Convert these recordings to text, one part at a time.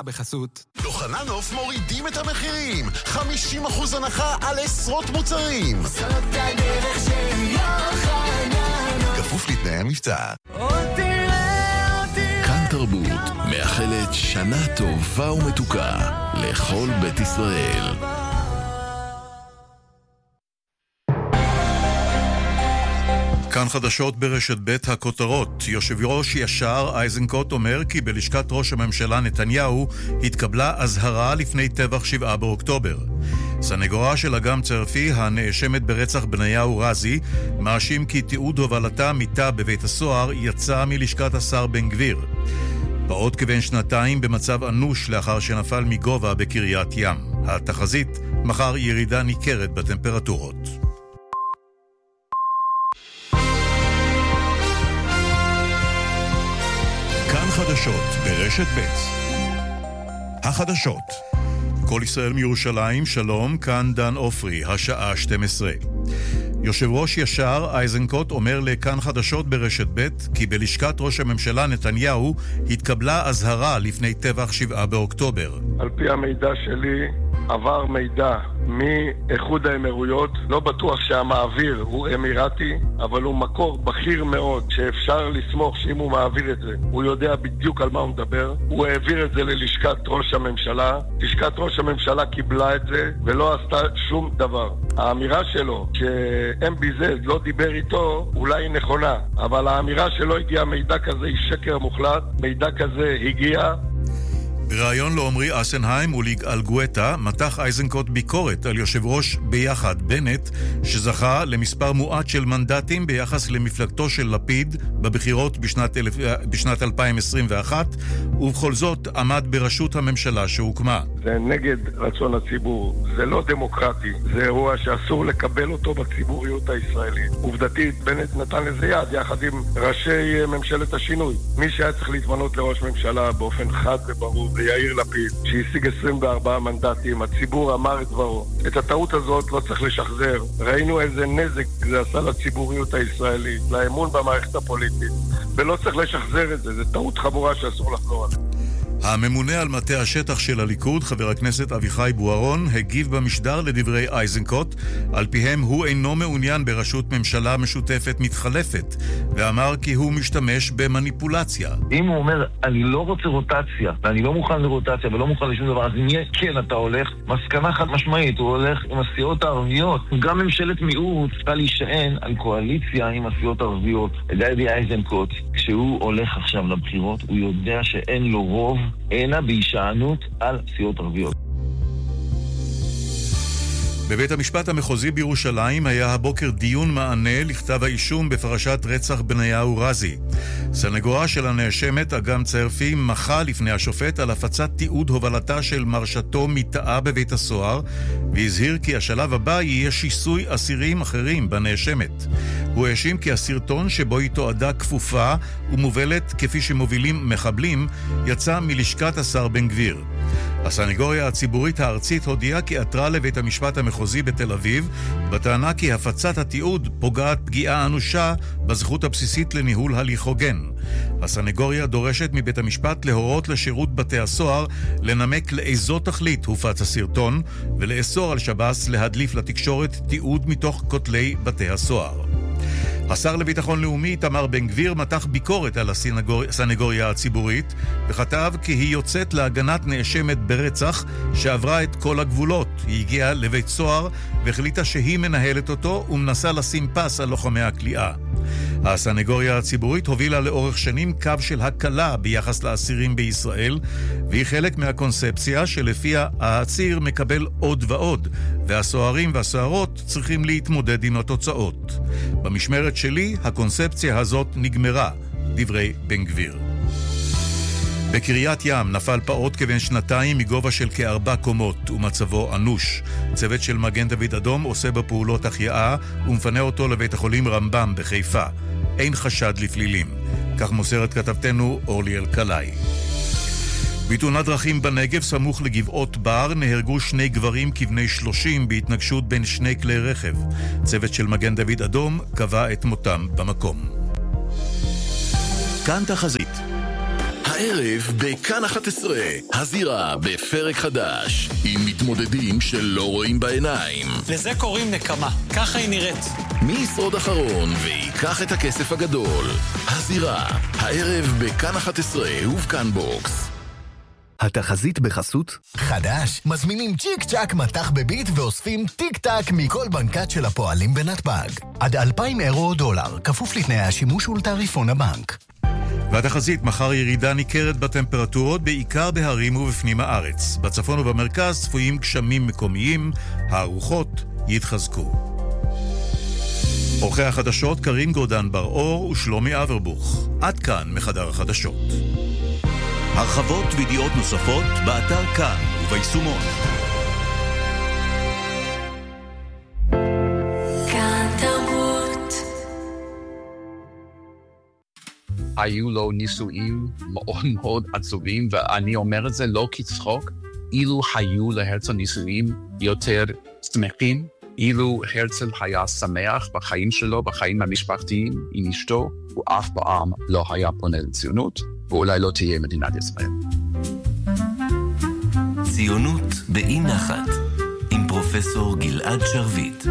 בחסות יוחננוף מורידים את המחירים, 50% הנחה על עשרות מוצרים. זאת הדרך של יוחננוף, כפוף לתנאי המבצע. כאן תרבות מאחלת שנה טובה ומתוקה לכל בית ישראל. כאן חדשות ברשת ב' הכותרות. יושב ראש ישר איזנקוט אומר כי בלשכת ראש הממשלה נתניהו התקבלה אזהרה לפני טבח 7 באוקטובר. סנגורה של אגם צרפי, הנאשמת ברצח בניהו רזי, מאשים כי תיעוד הובלתה מיטה בבית הסוהר יצא מלשכת השר בן גביר. פעוט כבן 2 במצב אנוש לאחר שנפל מגובה בקריית ים. התחזית, מחר ירידה ניכרת בטמפרטורות. כאן חדשות ברשת ב'. החדשות. כל ישראל מירושלים, שלום, כאן דן אופרי, השעה 12. יושב ראש ישר איזנקוט אומר לכאן חדשות ברשת ב' כי בלשכת ראש הממשלה נתניהו התקבלה אזהרה לפני טבח 7 באוקטובר. על פי המידע שלי עבר מידע מאיחוד האמירויות, לא בטוח שהמעביר הוא אמירתי, אבל הוא מקור בכיר מאוד שאפשר לסמוך שאם הוא מעביר את זה הוא יודע בדיוק על מה הוא מדבר. הוא העביר את זה ללשכת ראש הממשלה, לשכת ראש הממשלה קיבלה את זה ולא עשתה שום דבר. האמירה שלו ש-MBZ לא דיבר איתו אולי נכונה, אבל האמירה שלא הגיע מידע כזה היא שקר מוחלט. מידע כזה הגיע. בריאיון לעומרי אסנהיים וליגאל גואטה מתח איזנקוט ביקורת על יושב ראש ביחד בנט שזכה למספר מועט של מנדטים ביחס למפלגתו של לפיד בבחירות בשנת 2021, ובכל זאת עמד בראשות הממשלה שהוקמה. זה נגד רצון הציבור, זה לא דמוקרטי, זה אירוע שאסור לקבל אותו בציבוריות הישראלית. עובדתית בנט נתן לזה יד יחד עם ראשי ממשלת השינוי. מי שהיה צריך להתמנות לראש ממשלה באופן חד וברור יאיר לפיד, שהשיג 24 מנדטים. הציבור אמר את דברו. את הטעות הזאת לא צריך לשחזר. ראינו איזה נזק זה עשה לציבוריות הישראלית, לאמון במערכת הפוליטית, ולא צריך לשחזר את זה. זה טעות חמורה שאסור לחזור עליה. הממונה על מטה השטח של הליכוד, חבר הכנסת אביחי בוארון, הגיב במשדר לדברי איזנקוט, על פיהם הוא אינו מעוניין בראשות ממשלה משותפת מתחלפת, ואמר כי הוא משתמש במניפולציה. אם הוא אומר, אני לא רוצה רוטציה, ואני לא מוכן לרוטציה ולא מוכן לשום דבר, אז נהיה כן אתה הולך, מסקנה חד משמעית, הוא הולך עם הסיעות הערביות. גם ממשלת מיעוט צריכה להישען על קואליציה עם הסיעות הערביות. גדי איזנקוט, כשהוא הולך עכשיו לבחירות, הוא יודע שאין לו רוב, אינה בהישענות על סיעות ערביות. בבית המשפט המחוזי בירושלים היה הבוקר דיון מענה לכתב האישום בפרשת רצח בניהו רזי. סנגורה של הנאשמת אגם צרפי מחה לפני השופט על הפצת תיעוד הובלתה של מרשתו מתאה בבית הסוהר, והזהיר כי השלב הבא יהיה שיסוי אסירים אחרים בנאשמת. הוא האשים כי הסרטון שבו היא תועדה כפופה ומובלת כפי שמובילים מחבלים יצא מלשכת השר בן גביר. הסנגוריה הציבורית הארצית הודיעה כי עתרה לבית המשפט המחוזי בתל אביב בטענה כי הפצת התיעוד פוגעת פגיעה אנושה בזכות הבסיסית לניהול הליך הוגן. הסנגוריה דורשת מבית המשפט להורות לשירות בתי הסוהר לנמק לאיזו תכלית הופץ הסרטון ולאסור על שב"ס להדליף לתקשורת תיעוד מתוך כותלי בתי הסוהר. השר לביטחון לאומי תמר בן גביר מתח ביקורת על הסנגוריה הציבורית וכתב כי היא יוצאת להגנת נאשמת ברצח שעברה את כל הגבולות. היא הגיעה לבית סוהר והחליטה שהיא מנהלת אותו ומנסה לשים פס על לוחמי הכליאה. הסנגוריה הציבורית הובילה לאורך שנים קו של הקלה ביחס לאסירים בישראל, והיא חלק מהקונספציה שלפיה העציר מקבל עוד ועוד, והסוהרים והסוהרות צריכים להתמודד עם התוצאות. במשמרת שלי הקונספציה הזאת נגמרה, דברי בן גביר. בקריית ים נפל פעוט כבן 2 מגובה של כ4 קומות ומצבו אנוש. צוות של מגן דוד אדום עושה בפעולות החייאה ומפנה אותו לבית החולים רמב"ם בחיפה. אין חשד לפלילים. כך מוסרת כתבתנו אורלי אלקלעי. בתאונת דרכים בנגב סמוך לגבעות בר נהרגו 2 גברים כבני 30 בהתנגשות בין 2 כלי רכב. צוות של מגן דוד אדום קבע את מותם במקום. כאן תחזית. הערב בכאן 11, הזירה בפרק חדש, עם מתמודדים שלא רואים בעיניים. לזה קוראים נקמה, ככה היא נראית. מי ישרוד אחרון ויקח את הכסף הגדול? הזירה, הערב בכאן 11 ובכאן בוקס. התחזית בחסות חדש, מזמינים צ'יק צ'ק מתח בביט ואוספים טיק טק מכל בנקת של הפועלים בנתב"ג. עד 2,000 אירו או דולר, כפוף לתנאי השימוש ולתעריפון הבנק. והתחזית, מחר ירידה ניכרת בטמפרטורות, בעיקר בהרים ובפנים הארץ. בצפון ובמרכז צפויים גשמים מקומיים, הרוחות יתחזקו. עורכי החדשות קרין גודן בר-אור ושלומי אברבוך. עד כאן מחדר החדשות. הרחבות וידיעות נוספות באתר כאן וביישומון. כאן תרבות. היו לו ניסויים מאוד מאוד עצובים, ואני אומר את זה לא כצחוק. אילו היו להרצל ניסויים יותר שמחים, אילו הרצל היה שמח בחיים שלו, בחיים המשפחתיים עם אשתו, הוא אף פעם לא היה פונה לציונות, ואולי לא תהיה מדינת ישראל. ציונות באי נחת, עם פרופסור גלעד שרביט.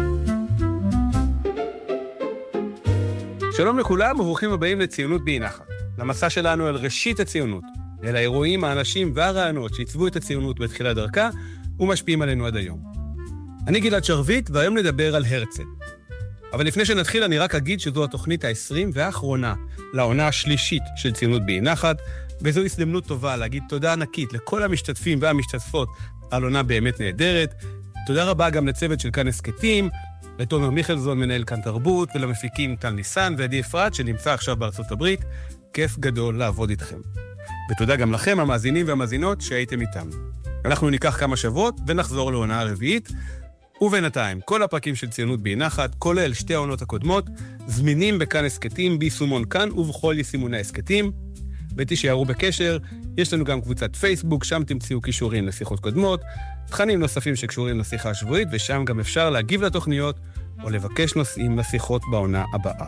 שלום לכולם וברוכים הבאים לציונות באי נחת. למסע שלנו אל ראשית הציונות, אל האירועים, האנשים והרעיונות שעיצבו את הציונות בתחילת דרכה ומשפיעים עלינו עד היום. אני גלעד שרביט, והיום נדבר על הרצל. אבל לפני שנתחיל אני רק אגיד שזו התוכנית ה-20 והאחרונה לעונה השלישית של ציונות באי נחת, וזו הזדמנות טובה להגיד תודה ענקית לכל המשתתפים והמשתתפות על עונה באמת נהדרת. תודה רבה גם לצוות של כאן הסקטים, לתומר מיכלזון מנהל כאן תרבות, ולמפיקים טל ניסן ועדי אפרת שנמצא עכשיו בארצות הברית. כיף גדול לעבוד איתכם. ותודה גם לכם המאזינים והמאזינות שהייתם איתם. אנחנו ניקח כמה שבועות ונחזור לעונה הרביעית. ובינתיים, כל הפרקים של ציונות באי נחת, כולל שתי העונות הקודמות, זמינים בכאן הסקטים, ביישומון כאן ובכל יישומוני הסקטים. ותישארו בקשר, יש לנו גם קבוצת פייסבוק, שם תמצאו קישורים לשיחות קודמות, תכנים נוספים שקשורים לשיחה השבועית, ושם גם אפשר להגיב לתוכניות או לבקש נושאים לשיחות בעונה הבאה.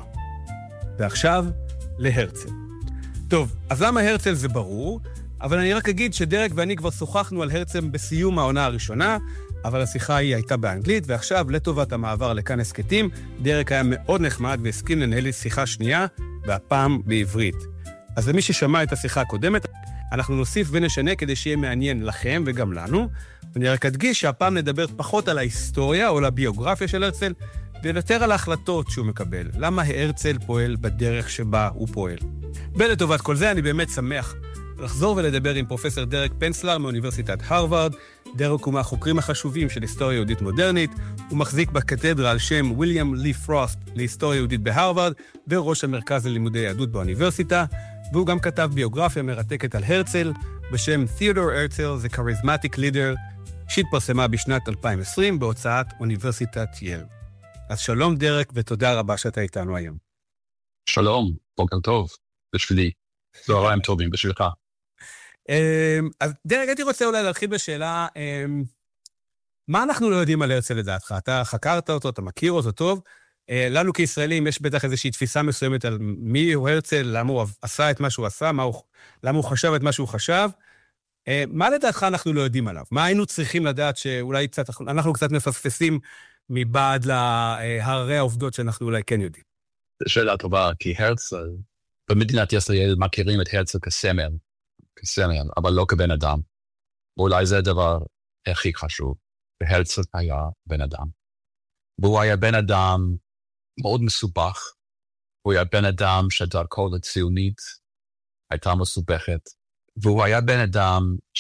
ועכשיו, להרצל. טוב, אז למה הרצל זה ברור, אבל אני רק אגיד שדרק ואני כבר שוחחנו על הרצל בסיום העונה הראשונה, אבל השיחה היא הייתה באנגלית, ועכשיו לטובת המעבר לכאן הסקטים, דרק היה מאוד נחמד והסכים לנהל לי שיחה שנייה, והפעם בעברית. אז למי ששמע את השיחה הקודמת, אנחנו נוסיף ונשנה כדי שיהיה מעניין לכם וגם לנו. אני רק אדגיש שהפעם נדבר פחות על ההיסטוריה או על הביוגרפיה של הרצל, ויותר על ההחלטות שהוא מקבל. למה הרצל פועל בדרך שבה הוא פועל. ולטובת כל זה אני באמת שמח לחזור ולדבר עם פרופסור דרק פנסלר מאוניברסיטת הרווארד. דרק הוא מהחוקרים החשובים של היסטוריה יהודית מודרנית, הוא מחזיק בקתדרה על שם ויליאם לי פרוסט להיסטוריה יהודית בהרווארד, וראש המרכז ללימודי יהדות באוניברסיטה, והוא גם כתב ביוגרפיה מרתקת על הרצל, בשם Theodore Herzl, The Charismatic Leader, שהתפרסמה בשנת 2020 בהוצאת אוניברסיטת ייל. אז שלום דרק, ותודה רבה שאתה איתנו היום. שלום, בוקר טוב, בשבילי. צהריים טובים, בשבילך. אז דרק, הייתי רוצה אולי להתחיל בשאלה, מה אנחנו לא יודעים על הרצל לדעתך? אתה חקרת אותו, אתה מכיר אותו טוב, לנו כישראלים יש בטח איזושהי תפיסה מסוימת על מי הוא הרצל, למה הוא עשה את מה שהוא עשה, למה הוא חשב את מה שהוא חשב. מה לדעתך אנחנו לא יודעים עליו? מה היינו צריכים לדעת שאולי אנחנו קצת מפספסים מבעד להררי העובדות שאנחנו אולי כן יודעים? שאלה טובה, כי הרצל, במדינת ישראל מכירים את הרצל כסמל, אבל לא כבן אדם. ואולי זה הדבר הכי חשוב. והרצל היה בן אדם. והוא היה בן אדם מאוד מסובך. הוא היה בן אדם שדרכו לציונית הייתה מסובכת. והוא היה בן אדם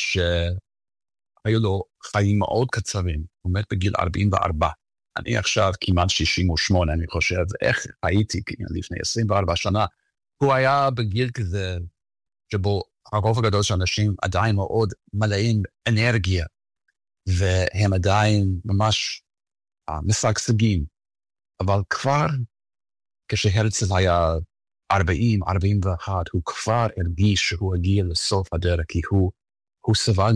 שהיו לו חיים מאוד קצרים. הוא מת בגיל 44. אני עכשיו כמעט 68, אני חושב, איך הייתי לפני 24 שנה. הוא היה בגיל כזה שבו הרוב הגדול של אנשים עדיין מאוד מלאים אנרגיה, והם עדיין ממש משגשגים. אבל כבר כשהרצל היה 40, 41, הוא כבר הרגיש שהוא הגיע לסוף הדרך, כי הוא סבל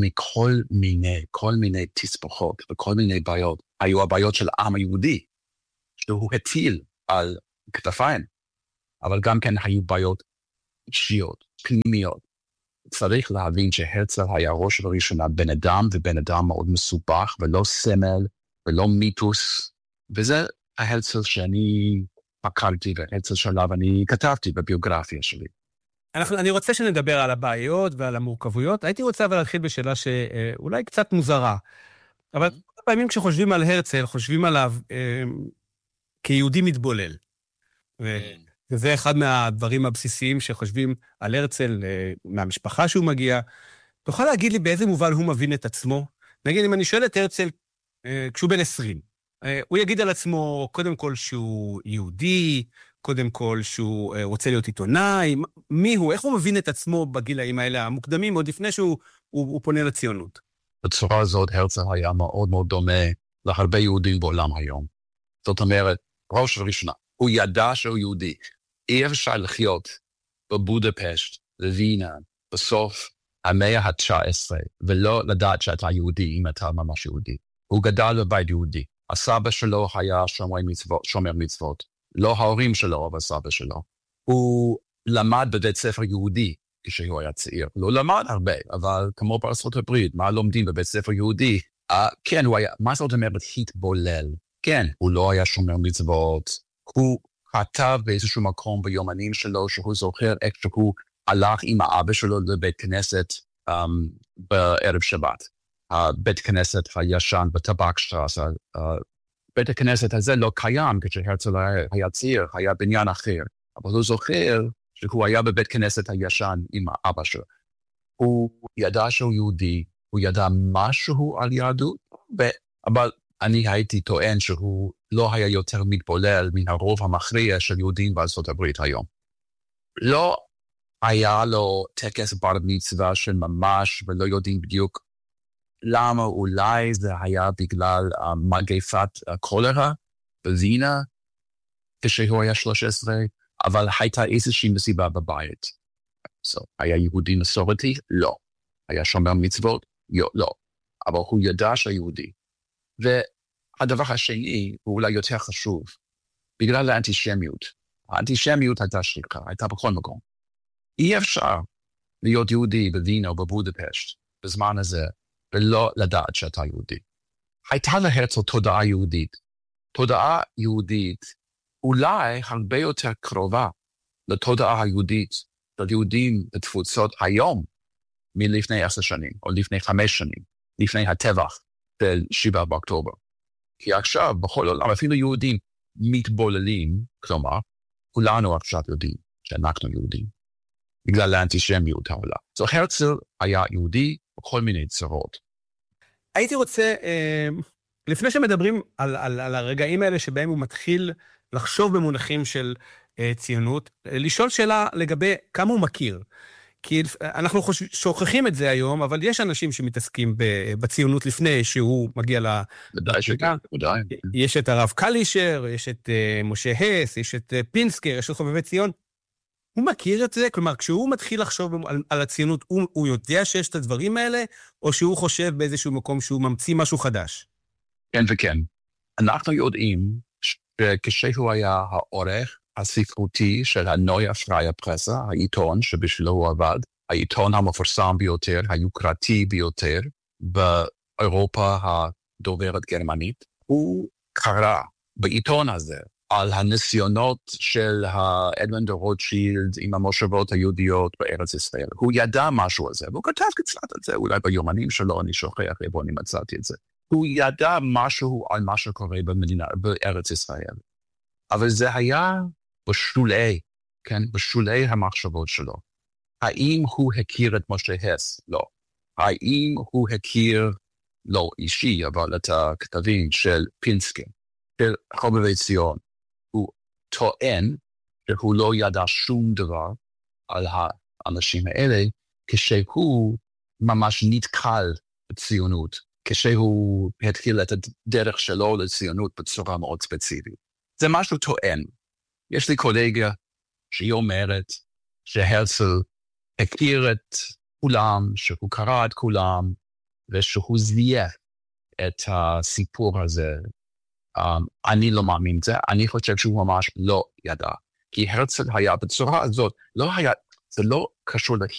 כל מיני תסבוכות וכל מיני בעיות. היו הבעיות של העם היהודי, שהוא הטיל על כתפיים, אבל גם כן היו בעיות אישיות, פנימיות, צריך להבין שהרצל היה ראש וראשונה בן אדם, ובן אדם מאוד מסובך, ולא סמל, ולא מיתוס, וזה ההרצל שאני פקרתי, והרצל שעליו אני כתבתי בביוגרפיה שלי. אני רוצה שנדבר על הבעיות ועל המורכבויות. הייתי רוצה אבל להתחיל בשאלה שאולי קצת מוזרה, אבל פעמים כשחושבים על הרצל, חושבים עליו כיהודי מתבולל. וזה אחד מהדברים הבסיסיים שחושבים על הרצל, מהמשפחה שהוא מגיע. תוכל להגיד לי באיזה מובן הוא מבין את עצמו? נגיד, אם אני שואל את הרצל, כשהוא בן 20, הוא יגיד על עצמו, קודם כל שהוא יהודי, קודם כל שהוא רוצה להיות עיתונאי, מי הוא? איך הוא מבין את עצמו בגילאים האלה המוקדמים, עוד לפני שהוא פונה לציונות? בצורה הזאת, הרצל היה מאוד מאוד דומה להרבה יהודים בעולם היום. זאת אומרת, ראש וראשונה, הוא ידע שהוא יהודי. אי אפשר לחיות בבודפשט, בווינה, בסוף המאה ה-19, ולא לדעת שאתה יהודי, אם אתה ממש יהודי. הוא גדל בבית יהודי. הסבא שלו היה שומר מצוות. לא ההורים שלו, אבל סבא שלו. הוא למד בבית ספר יהודי כשהוא היה צעיר. לא למד הרבה, אבל כמו בארצות הברית, מה לומדים בבית ספר יהודי? כן, הוא היה, מה זאת אומרת התבולל? כן, הוא לא היה שומר מצוות. הוא כתב באיזשהו מקום ביומנים שלו, שהוא זוכר איך שהוא הלך עם האבא שלו לבית כנסת בערב שבת. בית כנסת הישן בטבקשטרסה. בית הכנסת הזה לא קיים כשהרצל היה צעיר, היה בניין אחר. אבל הוא זוכר שהוא היה בבית כנסת הישן עם האבא שלו. הוא ידע שהוא יהודי, הוא ידע משהו על יהדות, אבל אני הייתי טוען שהוא לא היה יותר מתבולל מן הרוב המכריע של יהודים בארצות הברית היום. לא היה לו טקס בר מצווה של ממש, ולא יודעים בדיוק למה. אולי זה היה בגלל מגפת קולרה בווינה, כשהוא היה 13, אבל הייתה איזושהי מסיבה בבית. היה יהודי מסורתי? לא. היה שומר מצוות? לא. אבל הוא ידע שהיהודי. והדבר השני, הוא אולי יותר חשוב, בגלל האנטישמיות. האנטישמיות הייתה שריקה, הייתה בכל מקום. אי אפשר להיות יהודי בווינה או בבודפשט בזמן הזה, ולא לדעת שאתה יהודי. הייתה להרצל תודעה יהודית. תודעה יהודית אולי הרבה יותר קרובה לתודעה היהודית של יהודים בתפוצות היום מלפני 10 שנים, או לפני 5 שנים, לפני הטבח של 7 באוקטובר. כי עכשיו בכל העולם אפילו יהודים מתבוללים, כלומר, כולנו עכשיו יודעים שאנחנו יהודים, בגלל האנטישמיות העולה. אז הרצל היה יהודי בכל מיני צורות. הייתי רוצה, לפני שמדברים על הרגעים האלה שבהם הוא מתחיל לחשוב במונחים של ציונות, לשאול שאלה לגבי כמה הוא מכיר. כי אנחנו שוכחים את זה היום, אבל יש אנשים שמתעסקים בציונות לפני שהוא מגיע לדרגה. יש את הרב קלישר, יש את משה הס, יש את פינסקר, יש את חובבי ציון. הוא מכיר את זה? כלומר, כשהוא מתחיל לחשוב על הציונות, הוא יודע שיש את הדברים האלה, או שהוא חושב באיזשהו מקום שהוא ממציא משהו חדש? כן וכן. אנחנו יודעים שכשהוא היה העורך הספרותי של הנויה פריה פרסה, העיתון שבשבילו הוא עבד, העיתון המפורסם ביותר, היוקרתי ביותר, באירופה הדוברת גרמנית, הוא קרא בעיתון הזה על הניסיונות של אדמונד רוטשילד עם המושבות היהודיות בארץ ישראל. הוא ידע משהו על זה, והוא כתב קצת על זה, אולי ביומנים שלו, אני שוכח איפה אני מצאתי את זה. הוא ידע משהו על מה שקורה בארץ ישראל. אבל זה היה בשולי, כן? בשולי המחשבות שלו. האם הוא הכיר את משה הס? לא. האם הוא הכיר, לא אישי, אבל את הכתבים של פינסקר, של חובבי ציון? הוא טוען שהוא לא ידע שום דבר על האנשים האלה, כשהוא ממש נתקל בציונות, כשהוא התחיל את הדרך שלו לציונות בצורה מאוד ספציפית. זה משהו טוען. יש לי קולגה שהיא אומרת שהרצל הכיר את כולם, שהוא קרא את כולם, ושהוא זייף את הסיפור הזה. אני לא מאמין את זה, אני חושב שהוא ממש לא ידע. כי הרצל היה בצורה הזאת, זה לא קשור